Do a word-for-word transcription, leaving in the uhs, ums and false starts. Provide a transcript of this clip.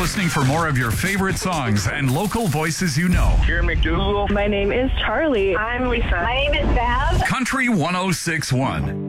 listening for more of your favorite songs and local voices you know. Karen McDougal. My name is Charlie. I'm Lisa. My name is Val. Country one oh six point one.